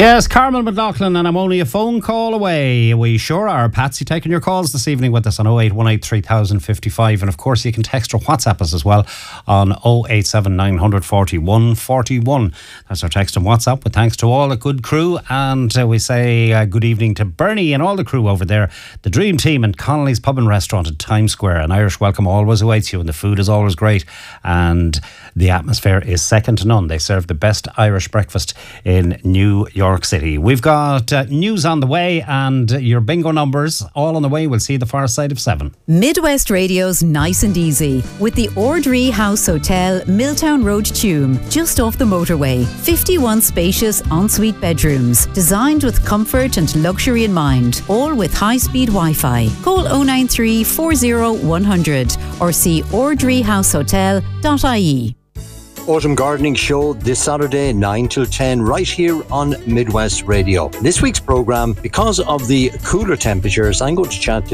Yes, Carmel McLaughlin, and I'm only a phone call away. We sure are. Patsy taking your calls this evening with us on 0818 3055. And of course, you can text or WhatsApp us as well on 087 941 41. That's our text and WhatsApp. With thanks to all the good crew. And we say good evening to Bernie and all the crew over there. The Dream Team in Connolly's Pub and Restaurant at Times Square. An Irish welcome always awaits you, and the food is always great. And the atmosphere is second to none. They serve the best Irish breakfast in New York City. We've got news on the way and your bingo numbers all on the way. We'll see you the far side of 7. Midwest Radio's Nice and Easy with the Ordree House Hotel, Milltown Road, Tuam, just off the motorway. 51 spacious ensuite bedrooms, designed with comfort and luxury in mind, all with high-speed Wi-Fi. Call 093 40 100 or see ordreehousehotel.ie. Autumn Gardening Show this Saturday 9 till 10 right here on Midwest Radio. This week's programme, because of the cooler temperatures, I'm going to chat to